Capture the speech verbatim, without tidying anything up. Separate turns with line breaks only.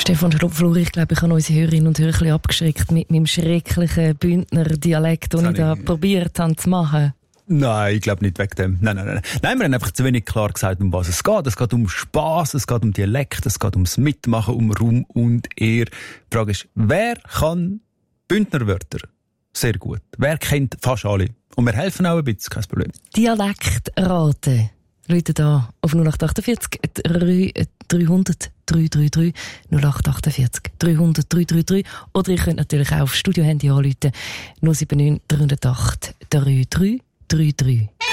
Stefan Schlupflohr, ich glaube, ich habe unsere Hörerinnen und Hörer ein bisschen abgeschreckt mit meinem schrecklichen Bündner Dialekt, den ich da probiert habe zu machen.
Nein, ich glaube nicht wegen dem. Nein, nein, nein. Nein, wir haben einfach zu wenig klar gesagt, um was es geht. Es geht um Spass, es geht um Dialekt, es geht ums Mitmachen, um Raum und Ehr. Die Frage ist, wer kann Bündnerwörter sehr gut? Wer kennt fast alle? Und wir helfen auch ein bisschen, kein Problem.
Dialektraten. Leute da auf null acht achtundvierzig dreihundert dreihundertdreihundertdreiunddreißig null acht achtundvierzig dreihundert dreihundertdreiunddreißig oder ihr könnt natürlich auch auf Studiohandy anrufen null sieben neun drei null acht drei drei drei drei.